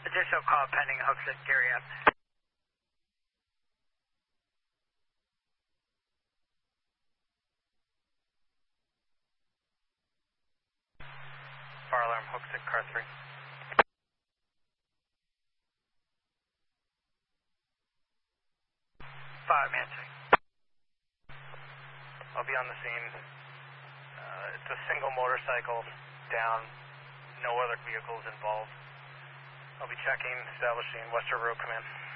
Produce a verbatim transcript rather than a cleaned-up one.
Additional call pending, Hooksett, Gary up. Fire alarm, Hooksett, car three. Five, Mancy. I'll be on the scene. Uh, it's a single motorcycle down, no other vehicles involved. I'll be checking, establishing Western Road Command.